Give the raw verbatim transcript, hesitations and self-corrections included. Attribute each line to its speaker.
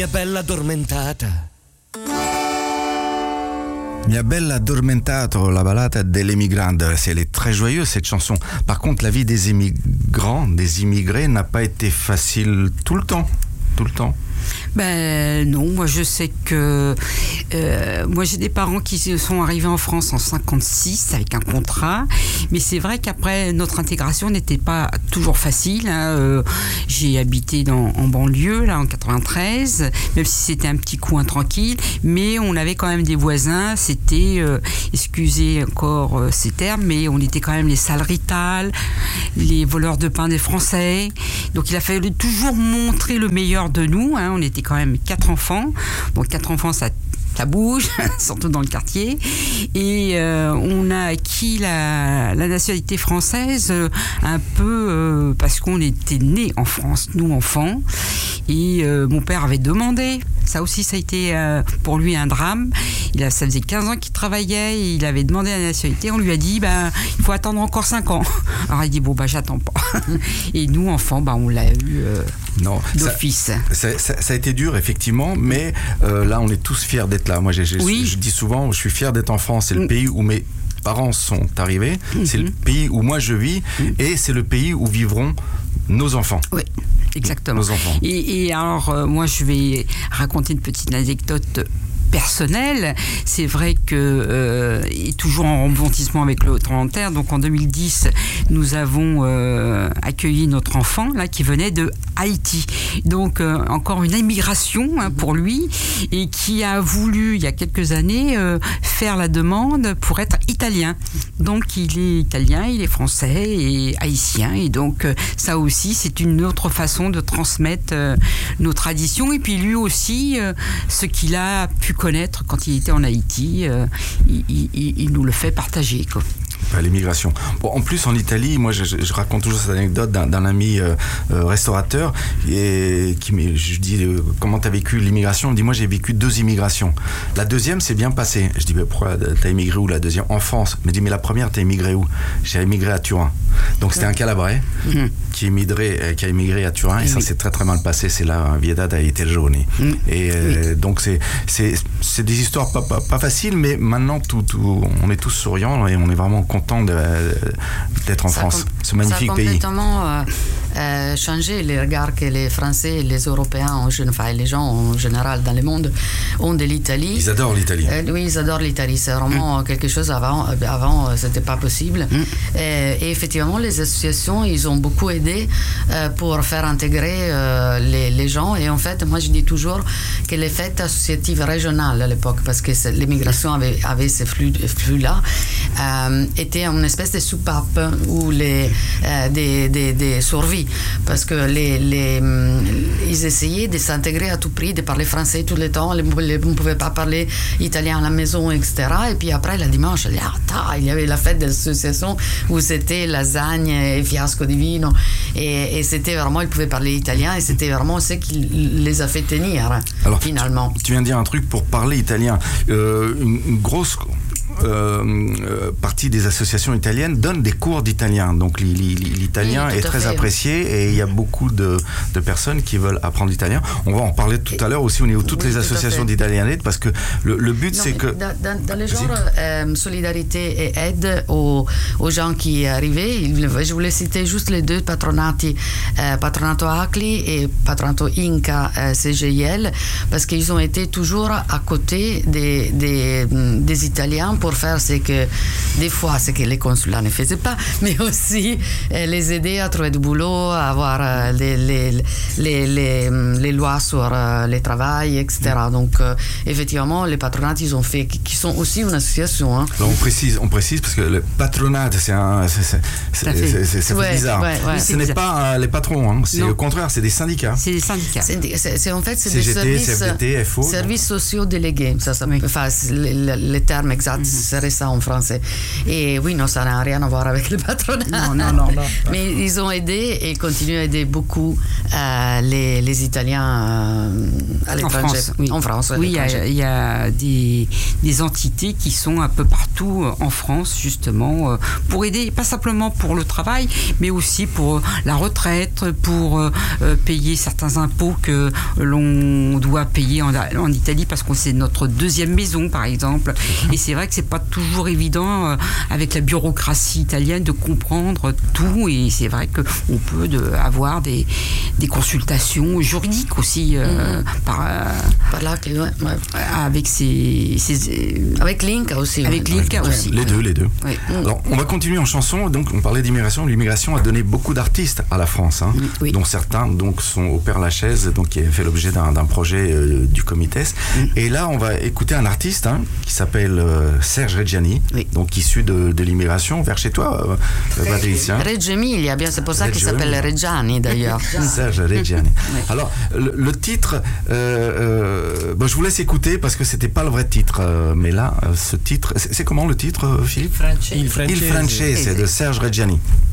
Speaker 1: Mia bella addormentata.
Speaker 2: Mia bella addormentato, la ballade dell'emigrante, elle est très joyeuse cette chanson. Par contre, la vie des immigrants, des immigrés n'a pas été facile tout le temps, tout le temps.
Speaker 3: Ben non, moi je sais que euh, moi j'ai des parents qui sont arrivés en France en cinquante-six avec un contrat, mais c'est vrai qu'après notre intégration n'était pas toujours facile. Hein. Euh, j'ai habité dans, en banlieue là en quatre-vingt-treize, même si c'était un petit coin tranquille, mais on avait quand même des voisins. C'était, euh, excusez encore euh, ces termes, mais on était quand même les saleritales, les voleurs de pain des Français. Donc il a fallu toujours montrer le meilleur de nous. Hein. On était quand même quatre enfants. Bon, quatre enfants, ça, ça bouge, surtout dans le quartier. Et euh, on a acquis la, la nationalité française euh, un peu euh, parce qu'on était nés en France, nous enfants. Et euh, mon père avait demandé. Ça aussi, ça a été euh, pour lui un drame. Il a, ça faisait quinze ans qu'il travaillait et il avait demandé la nationalité. On lui a dit, ben, il faut attendre encore cinq ans. Alors il dit, bon, ben, j'attends pas. Et nous, enfants, ben, on l'a eu euh,
Speaker 2: non,
Speaker 3: d'office.
Speaker 2: Ça, ça, ça a été dur, effectivement, mais euh, là, on est tous fiers d'être là. Moi, j'ai, j'ai, oui. je dis souvent, je suis fier d'être en France. C'est le mm. pays où mes parents sont arrivés. Mm-hmm. C'est le pays où moi, je vis. Mm. Et c'est le pays où vivront nos enfants.
Speaker 3: Oui. Exactement. Et, et alors, euh, moi, je vais raconter une petite anecdote personnelle. C'est vrai que euh, et toujours en rebondissement avec le tremblement de terre. Donc en deux mille dix, nous avons euh, accueilli notre enfant là qui venait de Haïti. Donc euh, encore une immigration hein, pour lui et qui a voulu il y a quelques années euh, faire la demande pour être italien. Donc il est italien, il est français et haïtien et donc euh, ça aussi c'est une autre façon de transmettre euh, nos traditions et puis lui aussi euh, ce qu'il a pu connaître quand il était en Haïti, euh, il, il, il nous le fait partager, quoi.
Speaker 2: L'immigration. Bon, en plus, en Italie, moi, je, je raconte toujours cette anecdote d'un, d'un ami euh, euh, restaurateur et qui me, je dis euh, comment t'as vécu l'immigration. Il me dit moi j'ai vécu deux immigrations. La deuxième s'est bien passée. Je dis mais pourquoi t'as immigré où la deuxième? En France. Il me dit mais la première t'as immigré où? J'ai immigré à Turin. Donc c'était un Calabrais mm-hmm. qui, émigré, qui a immigré à Turin et, et ça oui. s'est très très mal passé. C'est là Vietà dai Tergioni. Mm. Et euh, oui. donc c'est, c'est, c'est des histoires pas, pas, pas faciles, mais maintenant tout, tout, on est tous souriants et on est vraiment content de, d'être en ça France, com- ce magnifique pays.
Speaker 4: Ça a complètement euh, euh, changé les regards que les Français et les Européens, en, enfin les gens en général dans le monde, ont de l'Italie.
Speaker 2: Ils adorent l'Italie.
Speaker 4: Euh, oui, ils adorent l'Italie. C'est vraiment mm. quelque chose avant, avant c'était pas possible. Mm. Et, et effectivement, les associations, ils ont beaucoup aidé euh, pour faire intégrer euh, les, les gens. Et en fait, moi je dis toujours que les fêtes associatives régionales à l'époque, parce que l'immigration avait, avait ces flux, flux-là, euh, était une espèce de soupape ou les, euh, des, des, des survies parce que les, les, ils essayaient de s'intégrer à tout prix, de parler français tout le temps, les, les, on ne pouvait pas parler italien à la maison, et cetera. Et puis après, le dimanche, il y avait la fête de l'association où c'était lasagne et fiasco di vino et, et c'était vraiment, ils pouvaient parler italien et c'était vraiment ce qui les a fait tenir. Alors, finalement.
Speaker 2: Tu viens de dire un truc pour parler italien. Euh, une, une grosse Euh, euh, partie des associations italiennes donnent des cours d'italien. Donc l'italien oui, est très fait, apprécié oui. et il y a beaucoup de, de personnes qui veulent apprendre l'italien. On va en parler tout et, à l'heure aussi au niveau de toutes oui, les associations d'italianettes parce que le, le but non, c'est que...
Speaker 4: Dans, dans, dans les genres euh, solidarité et aide aux, aux gens qui arrivaient, je voulais citer juste les deux patronati, euh, Patronato Acli et Patronato Inca euh, C G I L, parce qu'ils ont été toujours à côté des, des, des Italiens pour faire ce que des fois ce que les consulats ne faisaient pas, mais aussi euh, les aider à trouver du boulot, à avoir euh, les, les, les, les, les lois sur euh, le travail, et cetera. Donc euh, effectivement, les patronats ils ont fait, qui sont aussi une association. Hein.
Speaker 2: Alors, on précise, on précise parce que le patronat c'est un, c'est, c'est, c'est, c'est, c'est, c'est ouais, bizarre. Ouais, ouais, ce c'est n'est bizarre. Pas euh, les patrons, hein. C'est non. Au contraire, c'est des syndicats.
Speaker 3: C'est des syndicats.
Speaker 4: C'est, c'est, c'est en fait c'est
Speaker 2: C G T,
Speaker 4: des services,
Speaker 2: C F D T, F O,
Speaker 4: services sociaux délégués. Ça, ça, oui. Enfin, le, le, le terme exact mm-hmm. serait ça en français. Et oui, non, ça n'a rien à voir avec le patronat.
Speaker 3: Non, non, non. non.
Speaker 4: Mais ils ont aidé et continuent à aider beaucoup euh, les, les Italiens euh, À l'étranger.
Speaker 3: En France, oui.
Speaker 4: En France,
Speaker 3: oui, il y a, y a des, des entités qui sont un peu partout en France, justement, pour aider, pas simplement pour le travail, mais aussi pour la retraite, pour euh, payer certains impôts que l'on doit payer en, en Italie, parce que c'est notre deuxième maison, par exemple. Et c'est vrai que c'est pas toujours évident, euh, avec la bureaucratie italienne, de comprendre tout. Et c'est vrai qu'on peut de, avoir des, des consultations juridiques aussi, euh, mm-hmm. par, euh,
Speaker 4: par là, ouais, ouais.
Speaker 3: avec ces, ces
Speaker 4: avec l'Inca aussi.
Speaker 3: Avec
Speaker 4: ouais.
Speaker 3: l'Inca
Speaker 2: ouais,
Speaker 3: aussi.
Speaker 2: Les deux, les deux.
Speaker 3: Ouais.
Speaker 2: Alors, on va continuer en chanson. Donc, on parlait d'immigration. L'immigration a donné beaucoup d'artistes à la France, hein,
Speaker 3: oui.
Speaker 2: dont certains donc sont au Père-Lachaise, donc qui a fait l'objet d'un, d'un projet euh, du Comites. Mm. Et là, on va écouter un artiste hein, qui s'appelle euh, Serge Reggiani, oui. donc issu de, de l'immigration vers chez toi, euh, Patricia.
Speaker 4: Reggio Emilia, bien, c'est pour ça Reggio qu'il s'appelle Reggiani d'ailleurs.
Speaker 2: Serge Reggiani. Oui. Alors, le, le titre, euh, euh, bon, je vous laisse écouter parce que c'était pas le vrai titre, euh, mais là, euh, ce titre, c'est, c'est comment le titre, Philippe?
Speaker 1: Il Francese.
Speaker 2: Il Francese de Serge Reggiani.